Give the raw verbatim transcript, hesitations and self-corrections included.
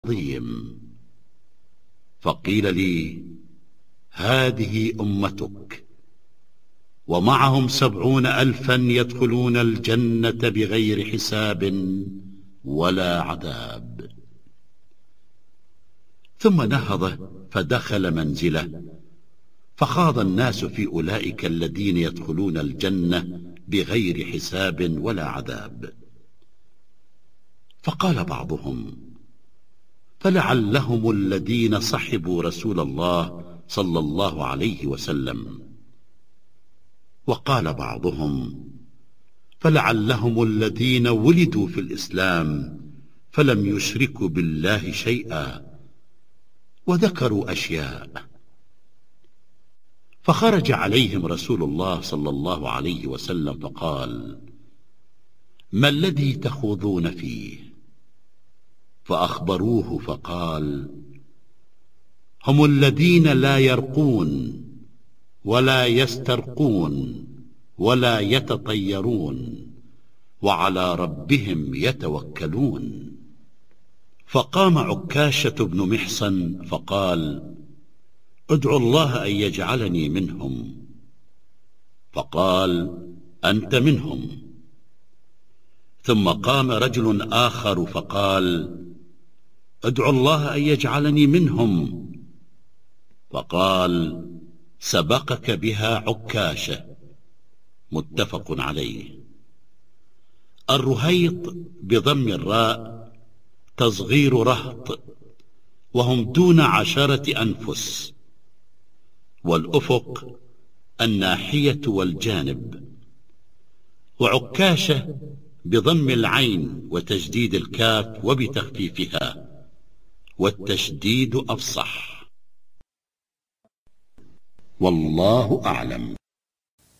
عظيم. فقيل لي: هذه أمتك ومعهم سبعون ألفا يدخلون الجنة بغير حساب ولا عذاب. ثم نهض فدخل منزله، فخاض الناس في أولئك الذين يدخلون الجنة بغير حساب ولا عذاب. فقال بعضهم: فلعلهم الذين صحبوا رسول الله صلى الله عليه وسلم. وقال بعضهم: فلعلهم الذين ولدوا في الإسلام فلم يشركوا بالله شيئا، وذكروا أشياء. فخرج عليهم رسول الله صلى الله عليه وسلم فقال: ما الذي تخوضون فيه؟ فأخبروه فقال: هم الذين لا يرقون ولا يسترقون ولا يتطيرون وعلى ربهم يتوكلون. فقام عكاشة بن محصن فقال: ادعوا الله أن يجعلني منهم. فقال: أنت منهم. ثم قام رجل آخر فقال: ادعوا الله أن يجعلني منهم. فقال: سبقك بها عكاشة. متفق عليه. الرهيط بضم الراء تصغير رهط، وهم دون عشرة أنفس. والأفق الناحية والجانب. وعكاشة بضم العين وتجديد الكاف وبتخفيفها، والتشديد أفصح. والله أعلم.